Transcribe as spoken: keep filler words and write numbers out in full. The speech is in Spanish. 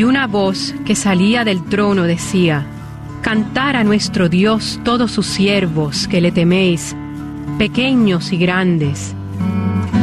Y una voz que salía del trono decía: Cantar a nuestro Dios todos sus siervos que le teméis, pequeños y grandes.